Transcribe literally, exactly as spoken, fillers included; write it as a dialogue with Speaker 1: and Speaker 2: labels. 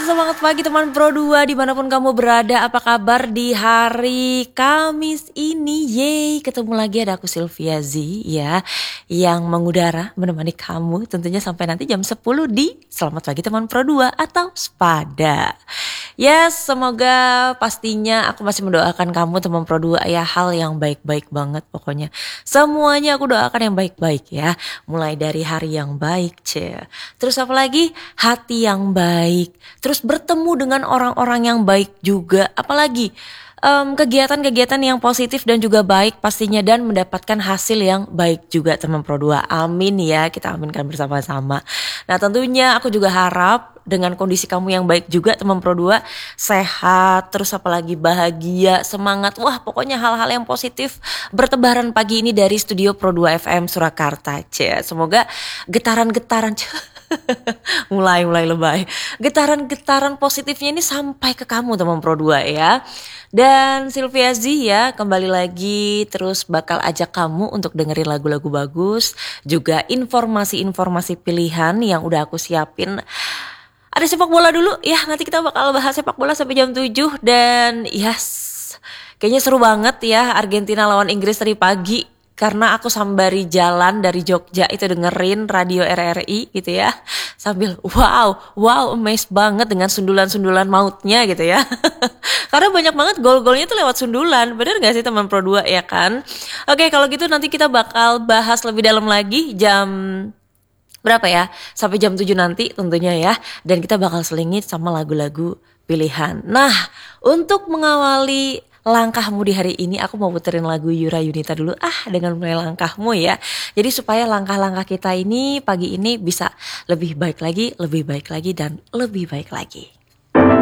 Speaker 1: Semangat pagi teman Pro dua dimanapun kamu berada, apa kabar di hari Kamis ini? Yeay, ketemu lagi ada aku Sylvia Z ya, yang mengudara menemani kamu tentunya sampai nanti jam sepuluh di Selamat Pagi Teman Pro dua atau Spada. Ya, semoga pastinya aku masih mendoakan kamu teman Pro dua ya, hal yang baik-baik banget pokoknya. Semuanya aku doakan yang baik-baik ya, mulai dari hari yang baik, ce. Terus apa lagi? Hati yang baik. Terus bertemu dengan orang-orang yang baik juga. Apalagi um, kegiatan-kegiatan yang positif dan juga baik pastinya. Dan mendapatkan hasil yang baik juga teman Pro dua. Amin ya, kita aminkan bersama-sama. Nah tentunya aku juga harap dengan kondisi kamu yang baik juga teman Pro dua. Sehat, terus apalagi bahagia, semangat. Wah pokoknya hal-hal yang positif bertebaran pagi ini dari studio Pro dua F M Surakarta. Cie. Semoga getaran-getaran... mulai mulai lebay. Getaran-getaran positifnya ini sampai ke kamu teman Pro dua ya. Dan Sylvia Z ya kembali lagi terus bakal ajak kamu untuk dengerin lagu-lagu bagus, juga informasi-informasi pilihan yang udah aku siapin. Ada sepak bola dulu ya, nanti kita bakal bahas sepak bola sampai jam tujuh dan yes, kayaknya seru banget ya Argentina lawan Inggris tadi pagi. Karena aku sambari jalan dari Jogja itu dengerin radio R R I gitu ya. Sambil wow, wow amazed banget dengan sundulan-sundulan mautnya gitu ya. Karena banyak banget gol-golnya tuh lewat sundulan. Bener gak sih teman Pro dua ya kan? Oke kalau gitu nanti kita bakal bahas lebih dalam lagi jam... berapa ya? Sampai jam tujuh nanti tentunya ya. Dan kita bakal selingit sama lagu-lagu pilihan. Nah untuk mengawali... langkahmu di hari ini aku mau puterin lagu Yura Yunita dulu ah dengan mulai langkahmu ya. Jadi supaya langkah-langkah kita ini pagi ini bisa lebih baik lagi, lebih baik lagi dan lebih baik lagi.